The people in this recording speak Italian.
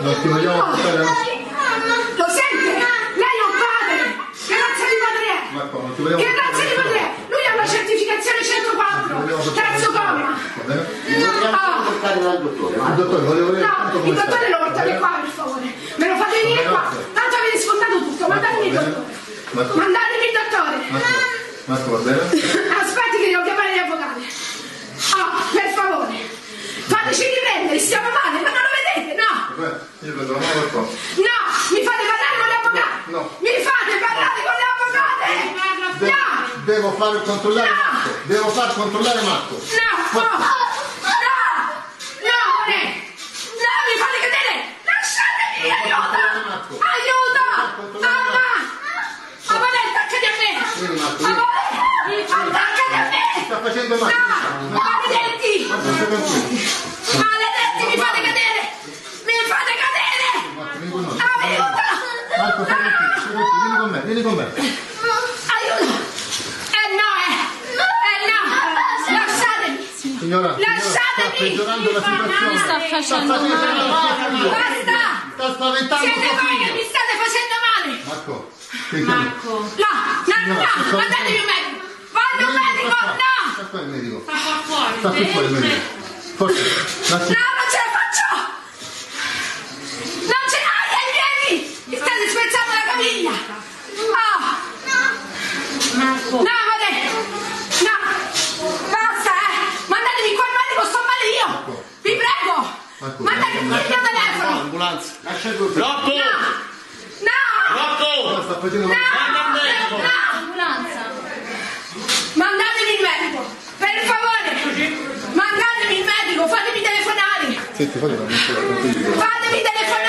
Non ti vogliamo portare la... Lo sente? Lei è un padre! Che razza di padre è? Marco, non ti vogliamo Che razza di padre è? Lui ha una certificazione 104, terzo comma. Il dottore, volevo vedere No, il dottore lo portate qua per favore. Me lo fate venire qua. Tanto avete scontato tutto, mandatemi il dottore. Mandatemi il dottore. Marco, va bene? Aspetti che devo chiamare gli avvocati. Oh, per favore. Fateci riprendere, stiamo male, ma non lo vedete, no? Io prendo la mano qua. No, mi fate parlare con gli avvocati. No. Mi fate parlare con gli avvocati. No. Devo far controllare Marco. Devo far controllare Marco. No, no. No, mi fate cadere. Lasciatemi, aiuto. Aiuto. Mamma. Amore, attaccati a me. Attaccati a me. Sta facendo male. No, maledetti. Maledetti, mi fate cadere. Mi fate cadere. Aiuto. Marco, vieni con me, vieni con me. Aiuto. No. Lasciatemi. Signora, sta peggiorando la situazione. Sta facendo male. Basta. Sta spaventando Siete tuo voi che figlio. mi state facendo male. Marco, No, mandatemi un medico. Voglio un medico, no. Sta qua il medico. Sta fuori. Sta qui fuori il medico. Forse, No, non ce la faccio. Non ce l'hai ai piedi. Mi state spezzando la caviglia. Oh. Marco. No, amore. No. Basta, mandatemi qua il medico, sto male io. Vi prego. Mandatemi il mio telefono. Ambulanza. lascia il tuo Rocco! No. Rocco! sta facendo male. No. Ambulanza. Mandatemi il medico. Per favore. Mandatemi il medico, fatemi telefonare. Senti, fai una Fatemi telefonare.